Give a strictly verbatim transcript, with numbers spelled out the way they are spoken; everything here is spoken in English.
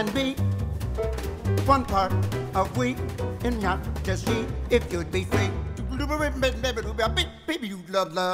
and be one part of we and not just he. If you'd be free, baby, you love love.